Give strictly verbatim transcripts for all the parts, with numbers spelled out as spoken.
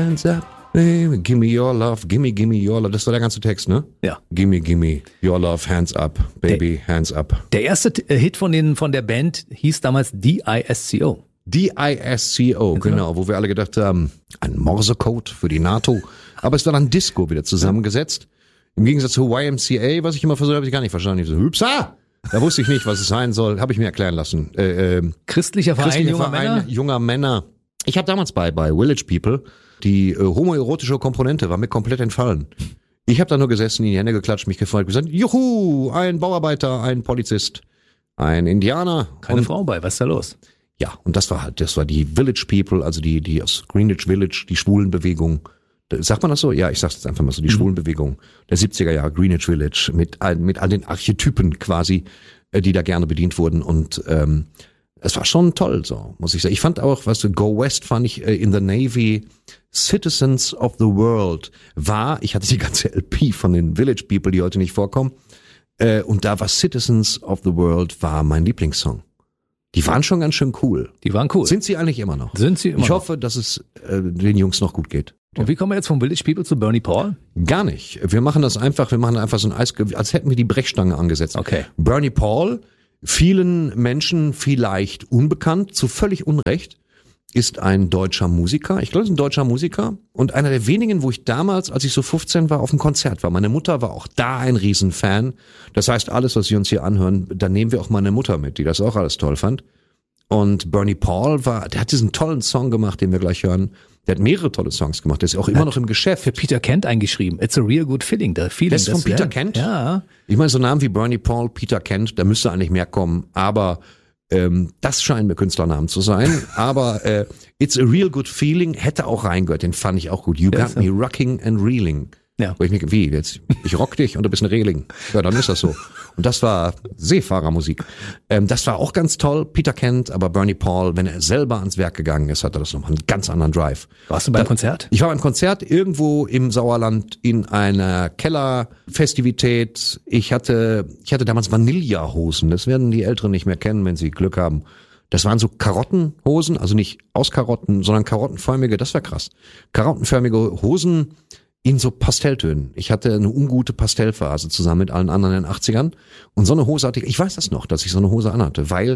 hands up, baby, gimme your love, gimme, gimme your love. Das war der ganze Text, ne? Ja. Gimme, gimme your love, hands up, baby, der, hands up. Der erste Hit von, den, von der Band hieß damals D I S C O. D I S C O, genau, wo wir alle gedacht haben, ein Morsecode für die NATO. Aber es war dann Disco wieder zusammengesetzt. Im Gegensatz zu Y M C A, was ich immer versucht habe, habe ich gar nicht verstanden. Ich so, hüpsa! Da wusste ich nicht, was es sein soll. Habe ich mir erklären lassen. Äh, äh, Christlicher Verein Christlicher junger Verein Männer? junger Männer. Ich habe damals bei bei Village People die äh, homoerotische Komponente war mir komplett entfallen. Ich habe da nur gesessen, in die Hände geklatscht, mich gefreut, gesagt, juhu, ein Bauarbeiter, ein Polizist, ein Indianer. Keine und, Frau bei, was ist da los? Ja, und das war halt, das war die Village People, also die die aus Greenwich Village, die Schwulenbewegung. Sagt man das so? Ja, ich sag's jetzt einfach mal so, die mhm. Schwulenbewegung der siebziger Jahre, Greenwich Village, mit all, mit all den Archetypen quasi, die da gerne bedient wurden. Und ähm, es war schon toll, so muss ich sagen. Ich fand auch, weißt du, Go West fand ich äh, in the Navy, Citizens of the World war, ich hatte die ganze L P von den Village People, die heute nicht vorkommen, äh, und da war Citizens of the World war mein Lieblingssong. Die waren schon ganz schön cool. Die waren cool. Sind sie eigentlich immer noch? Sind sie immer Ich noch. hoffe, dass es äh, den Jungs noch gut geht. Und wie kommen wir jetzt vom Village People zu Bernie Paul? Gar nicht. Wir machen das einfach, wir machen einfach so ein Eis, als hätten wir die Brechstange angesetzt. Okay. Bernie Paul, vielen Menschen vielleicht unbekannt, zu völlig Unrecht, ist ein deutscher Musiker. Ich glaube, er ist ein deutscher Musiker und einer der wenigen, wo ich damals, als ich so fünfzehn war, auf dem Konzert war. Meine Mutter war auch da ein Riesenfan. Das heißt, alles, was Sie uns hier anhören, da nehmen wir auch meine Mutter mit, die das auch alles toll fand. Und Bernie Paul war, der hat diesen tollen Song gemacht, den wir gleich hören. Der hat mehrere tolle Songs gemacht. Der ist auch immer hat noch im Geschäft. Für Peter Kent eingeschrieben. It's a real good feeling. The feeling Das ist von das, Peter ja. Kent? Ja. Ich meine, so Namen wie Bernie Paul, Peter Kent, da müsste eigentlich mehr kommen. Aber ähm, das scheinen mir Künstlernamen zu sein. Aber äh, It's a real good feeling hätte auch reingehört. Den fand ich auch gut. You Ja, got so. me rocking and reeling. Ja. Wo ich mir, wie, jetzt, ich rock dich und du bist ein Reling. Ja, dann ist das so. Und das war Seefahrermusik. Ähm, das war auch ganz toll. Peter Kent, aber Bernie Paul, wenn er selber ans Werk gegangen ist, hatte das nochmal einen ganz anderen Drive. Warst du beim Da, Konzert? Ich war beim Konzert irgendwo im Sauerland in einer Kellerfestivität. Ich hatte, ich hatte damals Vanilla-Hosen. Das werden die Älteren nicht mehr kennen, wenn sie Glück haben. Das waren so Karottenhosen, also nicht aus Karotten, sondern karottenförmige, das war krass. Karottenförmige Hosen in so Pastelltönen. Ich hatte eine ungute Pastellphase zusammen mit allen anderen in den achtzigern. Und so eine Hose hatte ich, ich weiß das noch, dass ich so eine Hose anhatte, weil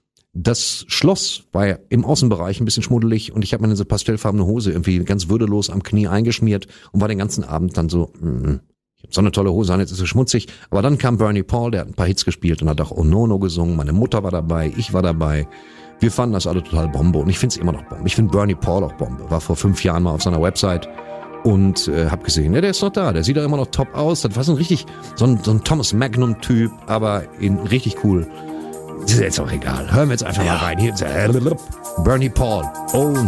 das Schloss war ja im Außenbereich ein bisschen schmuddelig und ich habe mir diese pastellfarbene Hose irgendwie ganz würdelos am Knie eingeschmiert und war den ganzen Abend dann so, mm, ich habe so eine tolle Hose an, jetzt ist sie schmutzig. Aber dann kam Bernie Paul, der hat ein paar Hits gespielt und hat auch Oh No No gesungen. Meine Mutter war dabei, ich war dabei. Wir fanden das alle total Bombe und ich finde es immer noch Bombe. Ich finde Bernie Paul auch Bombe. War vor fünf Jahren mal auf seiner Website und äh, hab gesehen, ja, der ist noch da, der sieht doch immer noch top aus. Das war so ein richtig, so ein, so ein Thomas Magnum-Typ, aber in richtig cool. Das ist jetzt auch egal. Hören wir jetzt einfach ja. mal rein. Hier, Bernie Paul. Oh